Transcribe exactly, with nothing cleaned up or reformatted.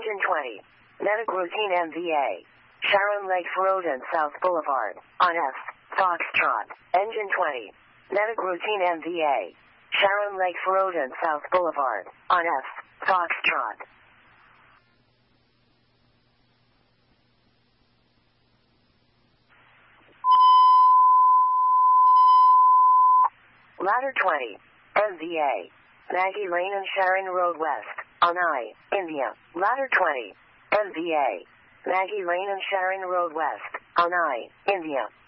Engine twenty. Medic routine M V A. Sharon Lakes Road and South Boulevard. On F. Foxtrot. Engine twenty. Medic routine M V A. Sharon Lakes Road and South Boulevard. On F. Foxtrot. Ladder twenty. M V A. Maggie Lane and Sharon Road West. On I. India. Ladder twenty. M V A. Maggie Lane and Sharon Road West. On I. India.